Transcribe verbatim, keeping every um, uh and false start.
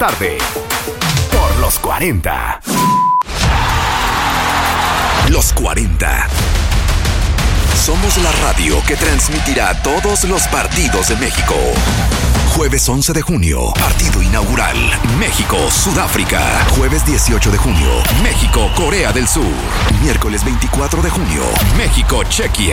tarde. Por los cuarenta. Los cuarenta. Somos la radio que transmitirá todos los partidos de México. Jueves once de junio, partido inaugural. México-Sudáfrica. Jueves dieciocho de junio, México-Corea del Sur. Miércoles veinticuatro de junio, México-Chequia.